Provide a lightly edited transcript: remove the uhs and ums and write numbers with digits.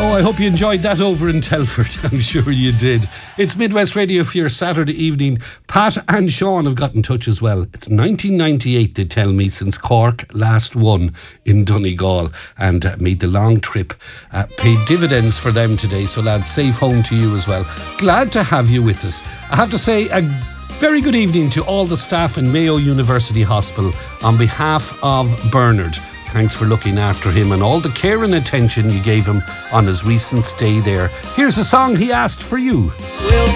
Oh, I hope you enjoyed that over in Telford. I'm sure you did. It's Midwest Radio for your Saturday evening. Pat and Sean have got in touch as well. It's 1998, they tell me, since Cork last won in Donegal and made the long trip. Paid dividends for them today, so lads, safe home to you as well. Glad to have you with us. I have to say a very good evening to all the staff in Mayo University Hospital on behalf of Bernard. Thanks for looking after him and all the care and attention you gave him on his recent stay there. Here's a song he asked for you.